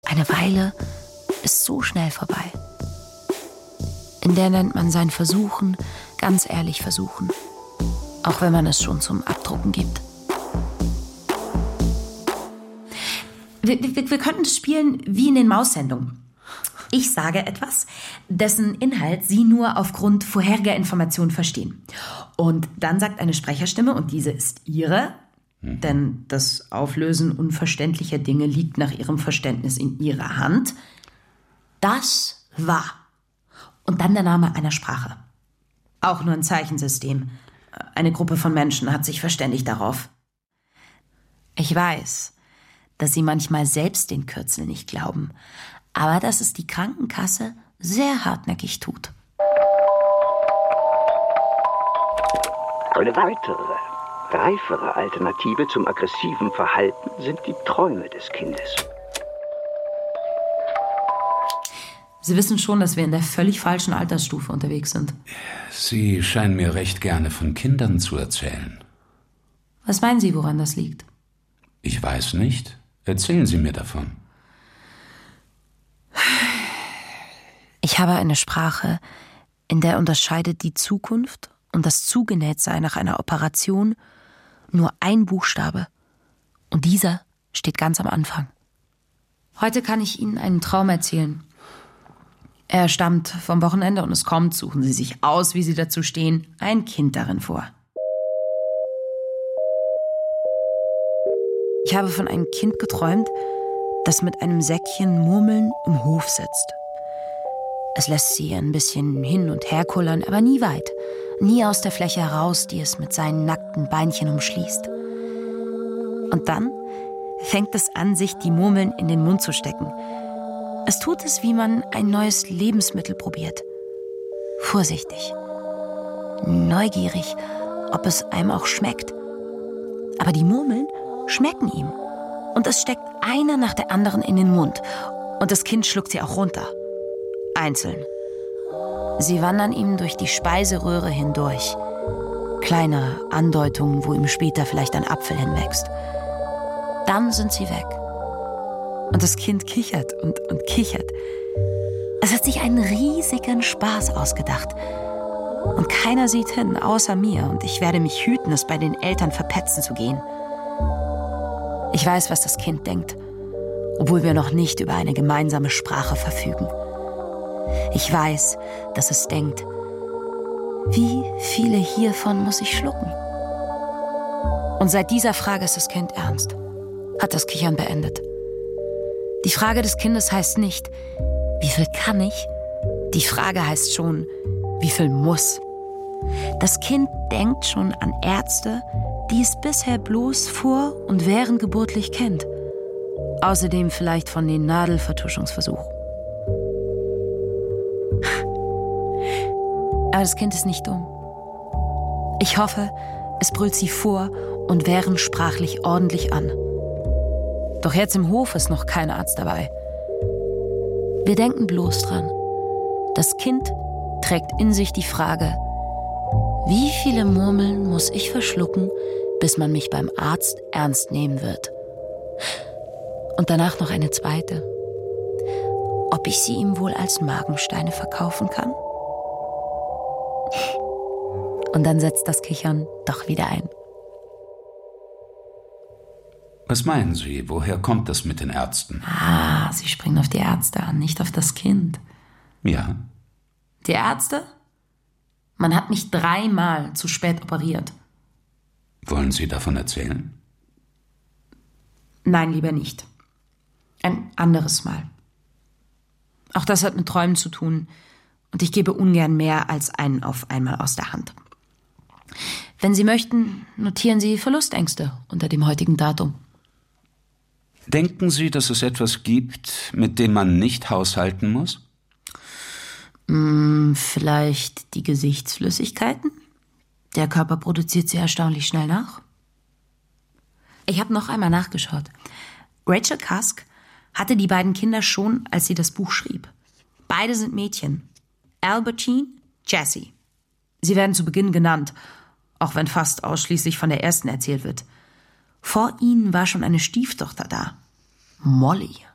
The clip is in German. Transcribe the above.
Eine Weile ist so schnell vorbei. In der nennt man sein Versuchen ganz ehrlich versuchen. Auch wenn man es schon zum Abdrucken gibt. Wir könnten es spielen wie in den Maussendungen. Ich sage etwas, dessen Inhalt Sie nur aufgrund vorheriger Informationen verstehen. Und dann sagt eine Sprecherstimme, und diese ist Ihre, denn das Auflösen unverständlicher Dinge liegt nach Ihrem Verständnis in Ihrer Hand. Das war. Und dann der Name einer Sprache. Auch nur ein Zeichensystem. Eine Gruppe von Menschen hat sich verständigt darauf. Ich weiß, dass Sie manchmal selbst den Kürzel nicht glauben, aber dass es die Krankenkasse sehr hartnäckig tut. Eine weitere, reifere Alternative zum aggressiven Verhalten sind die Träume des Kindes. Sie wissen schon, dass wir in der völlig falschen Altersstufe unterwegs sind. Sie scheinen mir recht gerne von Kindern zu erzählen. Was meinen Sie, woran das liegt? Ich weiß nicht. Erzählen Sie mir davon. Ich habe eine Sprache, in der unterscheidet die Zukunft und das Zugenähtsein nach einer Operation nur ein Buchstabe. Und dieser steht ganz am Anfang. Heute kann ich Ihnen einen Traum erzählen. Er stammt vom Wochenende und es kommt, suchen Sie sich aus, wie Sie dazu stehen, ein Kind darin vor. Ich habe von einem Kind geträumt, das mit einem Säckchen Murmeln im Hof sitzt. Es lässt sie ein bisschen hin und her kullern, aber nie weit. Nie aus der Fläche heraus, die es mit seinen nackten Beinchen umschließt. Und dann fängt es an, sich die Murmeln in den Mund zu stecken. Es tut es, wie man ein neues Lebensmittel probiert. Vorsichtig. Neugierig, ob es einem auch schmeckt. Aber die Murmeln schmecken ihm. Und es steckt eine nach der anderen in den Mund. Und das Kind schluckt sie auch runter. Einzeln. Sie wandern ihm durch die Speiseröhre hindurch. Kleine Andeutungen, wo ihm später vielleicht ein Apfel hinwächst. Dann sind sie weg. Und das Kind kichert und kichert. Es hat sich einen riesigen Spaß ausgedacht. Und keiner sieht hin, außer mir. Und ich werde mich hüten, es bei den Eltern verpetzen zu gehen. Ich weiß, was das Kind denkt, obwohl wir noch nicht über eine gemeinsame Sprache verfügen. Ich weiß, dass es denkt, wie viele hiervon muss ich schlucken? Und seit dieser Frage ist das Kind ernst, hat das Kichern beendet. Die Frage des Kindes heißt nicht, wie viel kann ich? Die Frage heißt schon, wie viel muss? Das Kind denkt schon an Ärzte, die es bisher bloß vor und währendgeburtlich kennt. Außerdem vielleicht von den Nadelvertuschungsversuchen. Aber das Kind ist nicht dumm. Ich hoffe, es brüllt sie vor und währensprachlich ordentlich an. Doch jetzt im Hof ist noch kein Arzt dabei. Wir denken bloß dran. Das Kind trägt in sich die Frage, wie viele Murmeln muss ich verschlucken, bis man mich beim Arzt ernst nehmen wird? Und danach noch eine zweite. Ob ich sie ihm wohl als Magensteine verkaufen kann? Und dann setzt das Kichern doch wieder ein. Was meinen Sie? Woher kommt das mit den Ärzten? Sie springen auf die Ärzte an, nicht auf das Kind. Ja. Die Ärzte? Man hat mich 3-mal zu spät operiert. Wollen Sie davon erzählen? Nein, lieber nicht. Ein anderes Mal. Auch das hat mit Träumen zu tun. Und ich gebe ungern mehr als einen auf einmal aus der Hand. Wenn Sie möchten, notieren Sie Verlustängste unter dem heutigen Datum. Denken Sie, dass es etwas gibt, mit dem man nicht haushalten muss? Vielleicht die Gesichtsflüssigkeiten? Der Körper produziert sie erstaunlich schnell nach. Ich habe noch einmal nachgeschaut. Rachel Cusk hatte die beiden Kinder schon, als sie das Buch schrieb. Beide sind Mädchen. Albertine, Jessie. Sie werden zu Beginn genannt, auch wenn fast ausschließlich von der ersten erzählt wird. Vor ihnen war schon eine Stieftochter da, Molly.